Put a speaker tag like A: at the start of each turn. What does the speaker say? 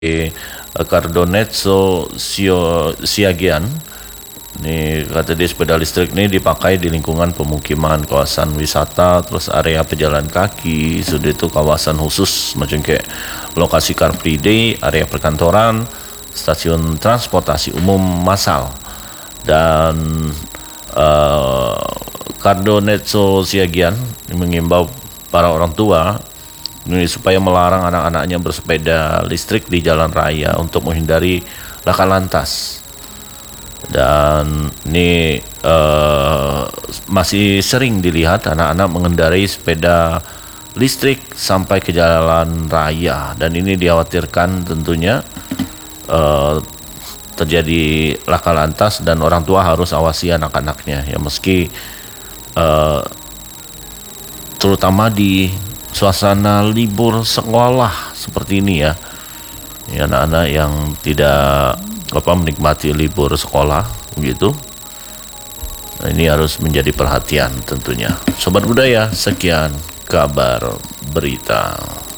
A: Cardonezzo Siagian. Ini kata dia sepeda listrik ini dipakai di lingkungan pemukiman, kawasan wisata, terus area pejalan kaki, sudah itu kawasan khusus macam kayak lokasi Car Free Day, area perkantoran, stasiun transportasi umum massal. Dan Cardonezzo Siagian mengimbau para orang tua ini supaya melarang anak-anaknya bersepeda listrik di jalan raya untuk menghindari laka lantas. Dan ini masih sering dilihat anak-anak mengendarai sepeda listrik sampai ke jalan raya, dan ini dikhawatirkan tentunya terjadi laka lantas, dan orang tua harus awasi anak-anaknya ya, meski terutama di suasana libur sekolah seperti ini ya, anak-anak yang tidak menikmati libur sekolah gitu. Nah, ini harus menjadi perhatian tentunya. Sobat Budaya, sekian kabar berita.